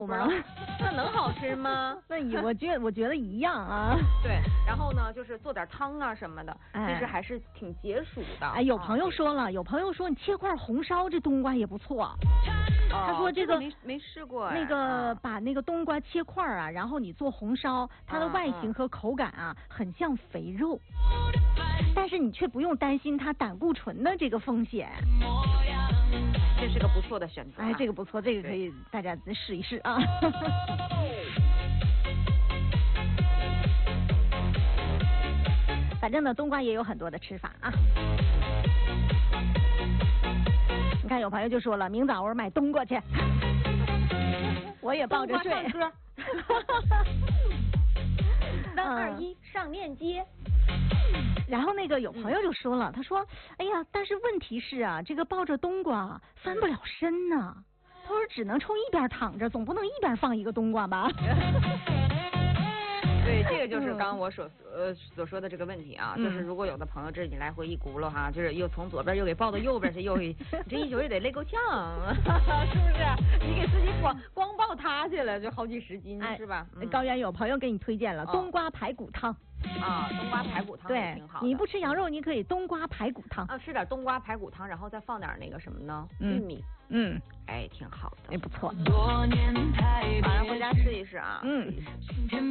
吗？ 那能好吃吗？ 那我觉得一样啊。 对，然后呢，就是做点汤啊什么的，其实还是挺解暑的。 哎，有朋友说了，有朋友说你切块红烧这冬瓜也不错。他说这个没试过， 那个把那个冬瓜切块啊，然后你做红烧，它的外形和口感啊很像肥肉，但是你却不用担心它胆固醇的这个风险。 这是个不错的选择。 哎，这个不错，这个可以大家试一试啊。反正呢，冬瓜也有很多的吃法啊。你看，有朋友就说了，明早我买冬瓜去，我也抱着睡。 唱歌。3、2、1，上链接。 然后那个有朋友就说了，他说：“哎呀，但是问题是啊，这个抱着冬瓜翻不了身呐。”他说：“只能冲一边躺着，总不能一边放一个冬瓜吧？” 对，这个就是刚刚我所说的这个问题啊，就是如果有的朋友这你来回一轱辘哈，就是又从左边又给抱到右边去，这一宿也得累够呛，是不是？你给自己光抱塌去了，就好几十斤，是吧？ 高原有朋友给你推荐了冬瓜排骨汤。 冬瓜排骨汤也挺好的。 你不吃羊肉，你可以冬瓜排骨汤。 吃点冬瓜排骨汤，然后再放点那个什么呢？玉米。哎，挺好的。 哎，不错。 晚上回家试一试啊。 嗯。